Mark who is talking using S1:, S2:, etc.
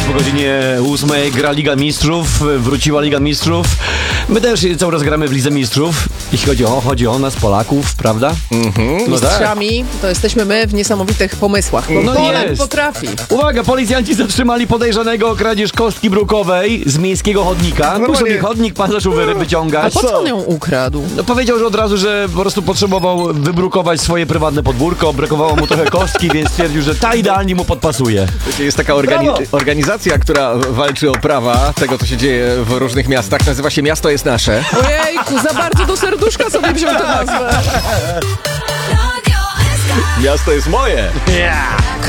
S1: po godzinie 8 gra Liga Mistrzów, wróciła Liga Mistrzów. My też cały czas gramy w Lidze Mistrzów, jeśli chodzi o nas, Polaków, prawda?
S2: Mistrzami to jesteśmy my w niesamowitych pomysłach.
S1: No
S2: Polak
S1: jest.
S2: potrafi.
S1: Uwaga, policjanci zatrzymali podejrzanego o kradzież kostki brukowej z miejskiego chodnika. Tu sobie chodnik pan zaczął wyciągać.
S2: A po co on ją ukradł?
S1: No powiedział, że od razu, że po prostu potrzebował wybrukować swoje prywatne podwórko, brakowało mu trochę kostki, więc stwierdził, że ta idealnie mu podpasuje.
S3: Jest taka organizacja, która walczy o prawa tego, co się dzieje w różnych miastach. Nazywa się Miasto jest nasze.
S2: Ojejku, za bardzo do serduszka sobie wziął tę nazwę.
S3: Miasto jest moje.
S1: Yeah.